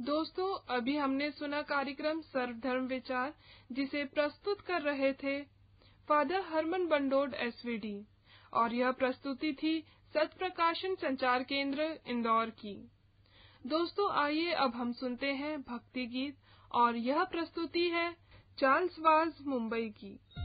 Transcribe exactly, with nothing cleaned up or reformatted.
दोस्तों, अभी हमने सुना कार्यक्रम सर्वधर्म विचार, जिसे प्रस्तुत कर रहे थे फादर हरमन बंडोड एसवीडी, और यह प्रस्तुति थी सत्प्रकाशन संचार केंद्र इंदौर की। दोस्तों, आइए अब हम सुनते हैं भक्ति गीत, और यह प्रस्तुति है चार्ल्स वाज मुंबई की।